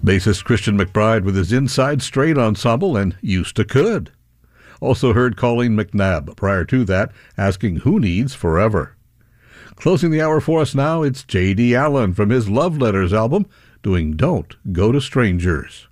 Bassist Christian McBride with his Inside Straight Ensemble and Used to Could. Also heard Colleen McNabb. Prior to that, asking Who Needs Forever. Closing the hour for us now, it's J.D. Allen from his Love Letters album, doing Don't Go to Strangers.